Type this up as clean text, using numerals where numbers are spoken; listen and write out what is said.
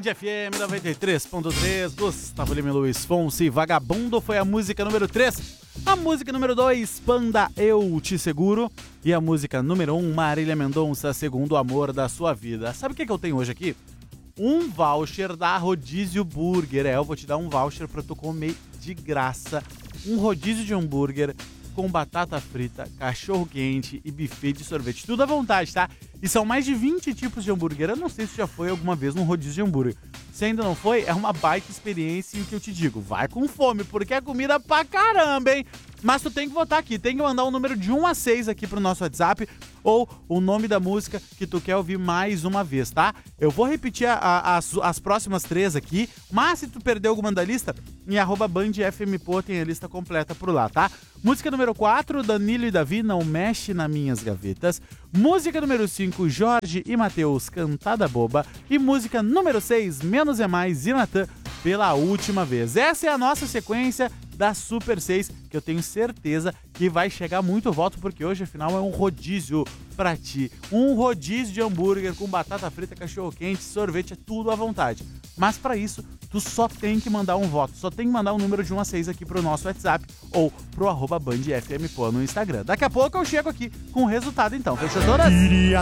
FM 93.3, Gustavo Lima e Luiz Fonsi, Vagabundo foi a música número 3. A música número 2, Panda, Eu Te Seguro. E a música número 1, Marília Mendonça, Segundo o Amor da Sua Vida. Sabe o que eu tenho hoje aqui? Um voucher da Rodízio Burger. Eu vou te dar um voucher pra tu comer de graça um rodízio de hambúrguer com batata frita, cachorro quente e buffet de sorvete. Tudo à vontade, tá? E são mais de 20 tipos de hambúrguer. Eu não sei se já foi alguma vez num rodízio de hambúrguer. Se ainda não foi, é uma baita experiência e o que eu te digo, vai com fome, porque é comida pra caramba, hein? Mas tu tem que votar aqui, tem que mandar um número de 1 a 6 aqui pro nosso WhatsApp ou o nome da música que tu quer ouvir mais uma vez, tá? Eu vou repetir as próximas 3 aqui, mas se tu perdeu alguma da lista, em @BandFMPô tem a lista completa por lá, tá? Música número 4, Danilo e Davi, Não Mexe nas Minhas Gavetas. Música número 5, Jorge e Matheus, Cantada Boba. E música número 6, Menos é Mais e Natan, Pela Última Vez. Essa é a nossa sequência da Super 6, que eu tenho certeza que vai chegar muito voto, porque hoje, afinal, é um rodízio pra ti. Um rodízio de hambúrguer com batata frita, cachorro-quente, sorvete, é tudo à vontade. Mas pra isso, tu só tem que mandar um voto, só tem que mandar um número de 1 a 6 aqui pro nosso WhatsApp ou pro @BandFMPô no Instagram. Daqui a pouco eu chego aqui com o resultado, então. Fechou todas?